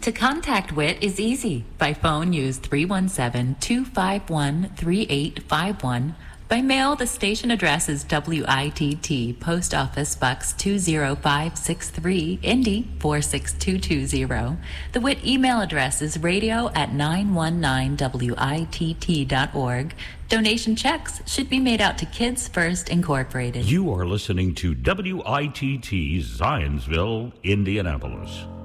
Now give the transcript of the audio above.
To contact WIT is easy. By phone, use 317-251-3851. By mail, the station address is WITT, Post Office Box 20563, Indy 46220. The WIT email address is radio@919witt.org. Donation checks should be made out to Kids First Incorporated. You are listening to WITT Zionsville, Indianapolis.